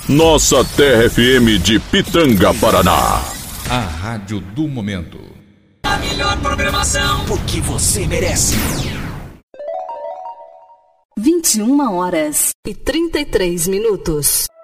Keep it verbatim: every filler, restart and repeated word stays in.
Nossa Terra F M de Pitanga, Paraná. A rádio do momento. A melhor programação, porque você merece. vinte e uma horas e trinta e três minutos.